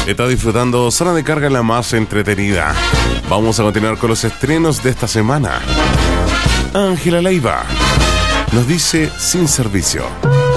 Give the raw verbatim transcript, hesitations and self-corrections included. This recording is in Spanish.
Está disfrutando Zona de Carga, la más entretenida. Vamos a continuar con los estrenos de esta semana. Ángela Leiva nos dice Sin Servicio.